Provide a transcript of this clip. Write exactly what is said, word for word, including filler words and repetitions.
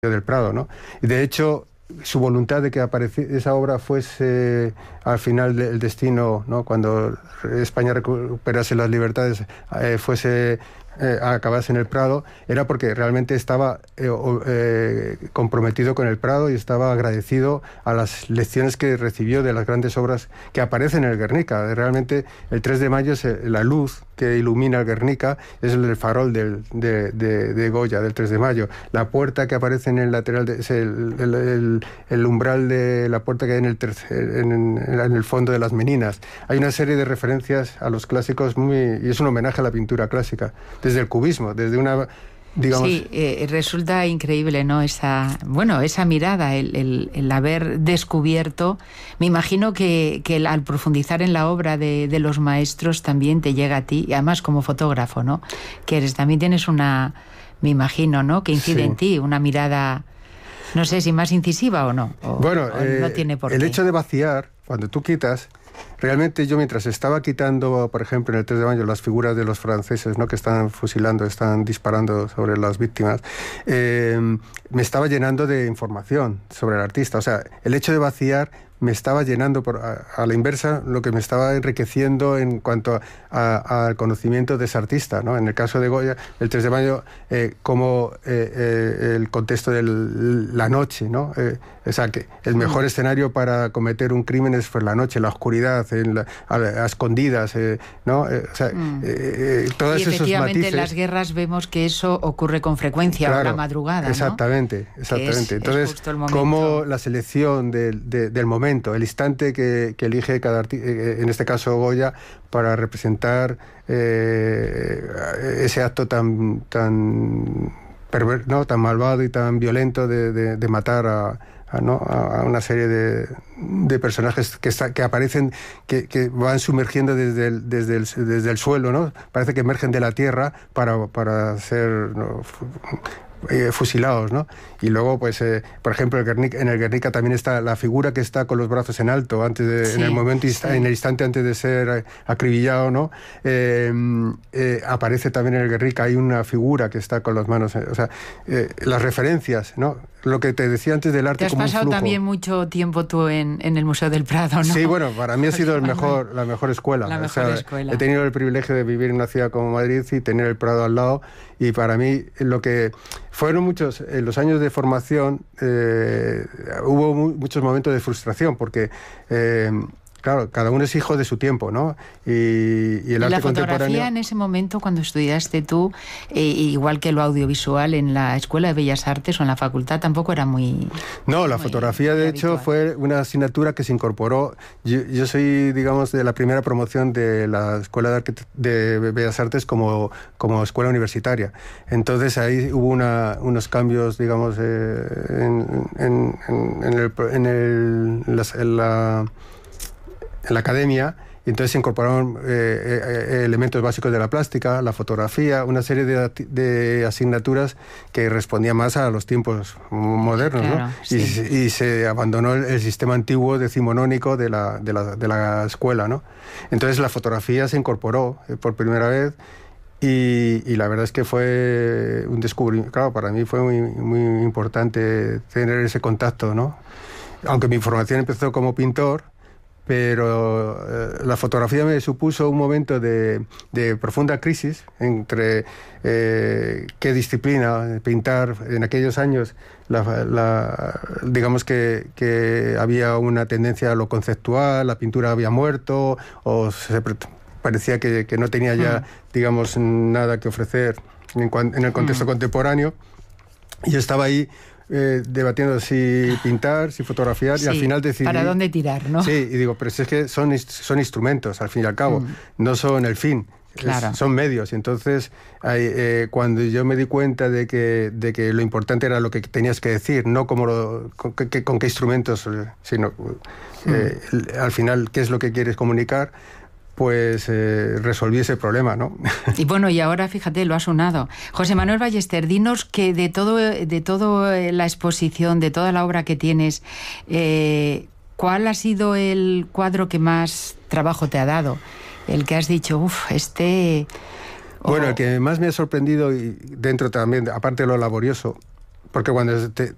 del Prado, ¿no? Y de hecho, su voluntad de que apareciese, esa obra fuese al final del destino, ¿no? Cuando España recuperase las libertades, eh, fuese eh, acabase en el Prado, era porque realmente estaba eh, eh, comprometido con el Prado y estaba agradecido a las lecciones que recibió de las grandes obras que aparecen en el Guernica. Realmente el tres de mayo es la luz que ilumina el Guernica, es el farol del, de, de, de Goya, del tres de mayo. La puerta que aparece en el lateral, de, es el, el, el, el umbral de la puerta que hay en el, tercer, en, en, en el fondo de las Meninas. Hay una serie de referencias a los clásicos muy, y es un homenaje a la pintura clásica, desde el cubismo, desde una... Digamos... Sí, eh, resulta increíble, ¿no? Esa, bueno, esa mirada, el, el, el haber descubierto. Me imagino que, que al profundizar en la obra de, de los maestros también te llega a ti, y además como fotógrafo, ¿no? Que eres, también tienes una, me imagino, ¿no? Que incide sí. en ti, una mirada, no sé si más incisiva o no. O, bueno, o eh, no tiene por el qué. hecho de vaciar, cuando tú quitas... Realmente yo mientras estaba quitando, por ejemplo, en el tres de mayo, las figuras de los franceses, ¿no? Que están fusilando, están disparando sobre las víctimas, eh, me estaba llenando de información sobre el artista. O sea, el hecho de vaciar me estaba llenando, por, a, a la inversa, lo que me estaba enriqueciendo en cuanto al conocimiento de ese artista, ¿no? En el caso de Goya, el tres de mayo, eh, como eh, eh, el contexto de la noche, ¿no? Eh, o sea, que el mejor mm. escenario para cometer un crimen es pues, la noche, la oscuridad, en la, a, a escondidas, eh, ¿no? Eh, o sea, mm. eh, todos y esos efectivamente matices... en las guerras vemos que eso ocurre con frecuencia, claro, a la madrugada, ¿no? Exactamente, exactamente. Es, Entonces, es como la selección de, de, del momento, el instante que, que elige cada artista, en este caso Goya, para representar eh, ese acto tan tan perver, ¿no? tan malvado y tan violento de, de, de matar a, a, ¿no? a una serie de, de personajes que, está, que aparecen, que, que van sumergiendo desde el, desde, el, desde el suelo, ¿no? Parece que emergen de la tierra para, para ser... ¿no? Eh, fusilados, ¿no? Y luego, pues, eh, por ejemplo, el Guernica, en el Guernica también está la figura que está con los brazos en alto, antes de, sí, en el momento, sí. en el instante antes de ser acribillado, ¿no? Eh, eh, aparece también en el Guernica, hay una figura que está con las manos, o sea, eh, las referencias, ¿no? Lo que te decía antes del arte como un flujo. Te has pasado también mucho tiempo tú en, en el Museo del Prado, ¿no? Sí, bueno, para mí ha sido el mejor, la mejor escuela. La mejor o sea, escuela. He tenido el privilegio de vivir en una ciudad como Madrid y tener el Prado al lado, y para mí lo que fueron muchos, en los años de formación, eh, hubo mu muchos momentos de frustración, porque... Eh, Claro, cada uno es hijo de su tiempo, ¿no? Y, y el ¿Y arte la fotografía contemporáneo... en ese momento, cuando estudiaste tú, eh, igual que lo audiovisual en la Escuela de Bellas Artes o en la facultad, tampoco era muy... No, la muy, fotografía, de hecho, habitual. Fue una asignatura que se incorporó. Yo, yo soy, digamos, de la primera promoción de la Escuela de, de Bellas Artes como, como escuela universitaria. Entonces, ahí hubo una, unos cambios, digamos, eh, en, en, en, en, el, en, el, en la... En la en la academia, y entonces se incorporaron eh, eh, elementos básicos de la plástica, la fotografía, una serie de, de asignaturas que respondían más a los tiempos modernos, claro, ¿no? Sí. Y, y se abandonó el, el sistema antiguo decimonónico de la, de, la, de la escuela, ¿no? Entonces la fotografía se incorporó eh, por primera vez, y, y la verdad es que fue un descubrimiento. Claro, para mí fue muy, muy importante tener ese contacto, ¿no? Aunque mi formación empezó como pintor, pero eh, la fotografía me supuso un momento de, de profunda crisis entre eh, qué disciplina pintar. En aquellos años, la, la, digamos que, que había una tendencia a lo conceptual, la pintura había muerto, o se parecía que, que no tenía ya, mm. digamos, nada que ofrecer en, en el contexto mm. contemporáneo. Y yo estaba ahí Eh, debatiendo si pintar, si fotografiar, sí, y al final decidí... ¿para dónde tirar, no? Sí, y digo, pero si es que son, son instrumentos, al fin y al cabo, mm. no son el fin, claro. es, son medios. Y entonces, hay, eh, cuando yo me di cuenta de que, de que lo importante era lo que tenías que decir, no como lo, con, que, con qué instrumentos, sino mm. eh, al final qué es lo que quieres comunicar, pues eh, resolví ese problema, ¿no? Y bueno, y ahora, fíjate, lo has unado. José Manuel Ballester, dinos que de todo, de todo la exposición, de toda la obra que tienes, eh, ¿cuál ha sido el cuadro que más trabajo te ha dado? El que has dicho, uff, este... Oh. Bueno, el que más me ha sorprendido, y dentro también, aparte de lo laborioso, porque cuando te,